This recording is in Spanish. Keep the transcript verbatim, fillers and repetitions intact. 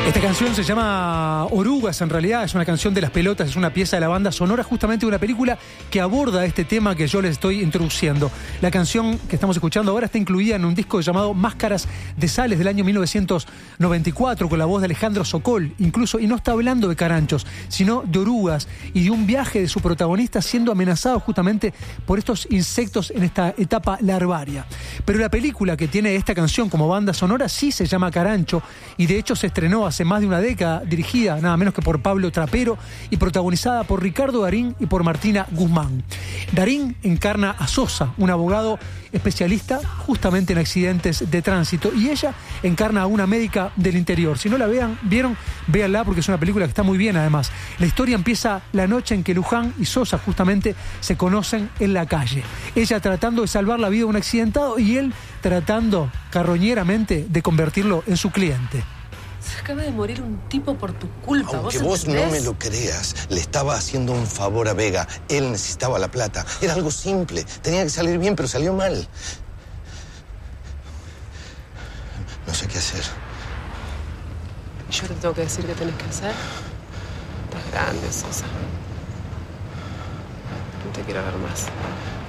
Esta canción se llama Orugas, en realidad es una canción de Las Pelotas, es una pieza de la banda sonora justamente de una película que aborda este tema que yo les estoy introduciendo. La canción que estamos escuchando ahora está incluida en un disco llamado Máscaras de Sales del año mil novecientos noventa y cuatro con la voz de Alejandro Sokol, incluso, y no está hablando de caranchos, sino de orugas y de un viaje de su protagonista siendo amenazado justamente por estos insectos en esta etapa larvaria. Pero la película que tiene esta canción como banda sonora sí se llama Carancho y de hecho se estrenó hace más de una década, dirigida nada menos que por Pablo Trapero y protagonizada por Ricardo Darín y por Martina Guzmán. Darín encarna a Sosa, un abogado especialista justamente en accidentes de tránsito, y ella encarna a una médica del interior. Si no la vean, vieron, véanla porque es una película que está muy bien además. La historia empieza la noche en que Luján y Sosa justamente se conocen en la calle. Ella tratando de salvar la vida de un accidentado y él tratando carroñeramente de convertirlo en su cliente. Se acaba de morir un tipo por tu culpa. Aunque ¿Vos vos no me lo creas, le estaba haciendo un favor a Vega. Él necesitaba la plata. Era algo simple. Tenía que salir bien, pero salió mal. No sé qué hacer. Yo te tengo que decir qué tenés que hacer. Estás grande, Sosa. No te quiero ver más.